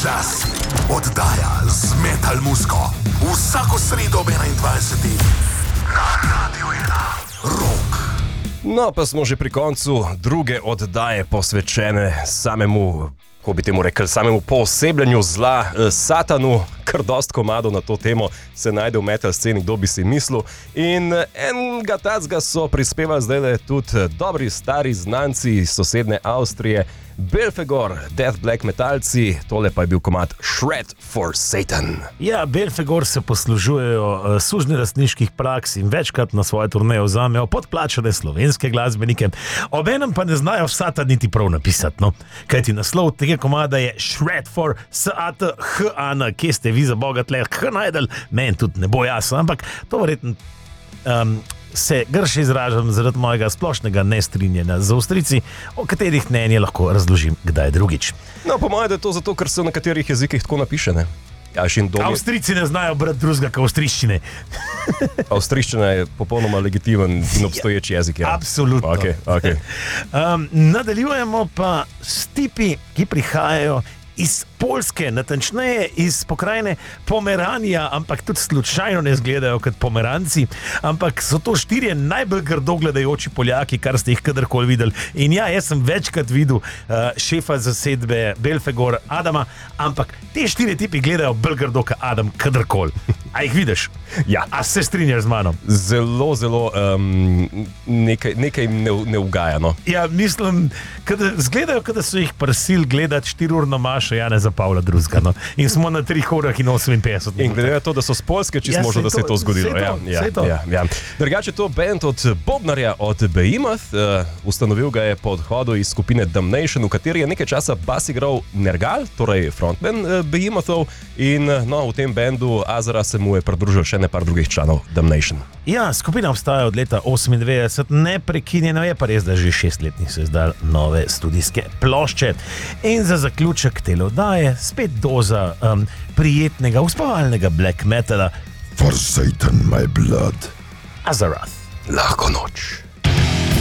Čas, oddaja z Metal Musko. Vsako sredo ob 21. na Radio 1. Rock. No, pa smo že pri koncu druge oddaje posvečene samemu, ko bi temu rekel, samemu poosebljanju zla, satanu. Kar dost komadov na to temo se najde v metal sceni, kdo bi si mislil. In enega tacga so prispevali zdaj tudi dobri stari znanci iz sosedne Avstrije, Belfegor, Death Black metalci, tole pa je bil komad Shred for Satan. Ja, Belfegor se poslužujejo sužnjelastniških praks in večkrat na svoje turneje vzamejo podplačane slovenske glasbenike, obenem pa ne znajo Satan niti prav napisati. No? Kajti naslov tega komada je Shred for Satan, kje ste vi za Boga tle najdel, meni tudi ne bo jasno, ampak to verjetno se grše izražam zaradi mojega splošnega nestrinjenja z Avstrijci, o katerih mnenje lahko razložim kdaj drugič. No, po mojem, da je to zato, ker se v nekaterih jezikih tako napiše, ne? Avstrijci ne znajo brati drugega kot avstrijščine. Avstrijščina je popolnoma legitimen in obstoječ jezik. Ja. Absolutno. Okay. Nadaljujemo pa s tipi, ki prihajajo iz Poljske, natančneje iz pokrajine Pomeranija, ampak tudi slučajno ne izgledajo kot Pomeranci, ampak so to 4 najbolj grdo gledajoči Poljaki, kar ste jih kadarkoli videli. In ja, jaz sem večkrat videl šefa zasedbe Belfegor, Adama, ampak te 4 tipi gledajo bolj grdo kot Adam kadarkoli. A jih vidiš? Ja. A se strinjaš z mano? Zelo, nekaj ne ugajano. Ja, mislim, zgledajo, da so jih prisil gledati 4-urno mašo Janeza Pavla II. No? In smo na 3 urah in 58 minut. In glede na to, da so s Poljske, čisto možno, da se je to zgodilo. Ja. Drugače to band od Bobnarja, od Behemoth, ustanovil ga je po odhodu iz skupine Damnation, v kateri je nekaj časa bas igral Nergal, torej frontman Behemothov, in no, v tem bandu Azara se mu je pridružil še nepar drugih članov Damnation. Ja, skupina obstaja od leta 98, neprekinjeno je pa res, da že 6 let niso izdali nove studijske plošče. In za zaključek te oddaje spet doza prijetnega, uspavalnega black metala. For Satan, my blood. Azarath. Lahko noč.